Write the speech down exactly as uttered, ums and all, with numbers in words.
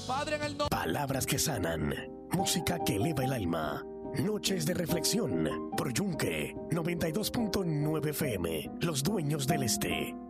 Padre, en el nombre. Palabras que sanan, música que eleva el alma. Noches de reflexión por Yunque noventa y dos punto nueve F M, los dueños del este.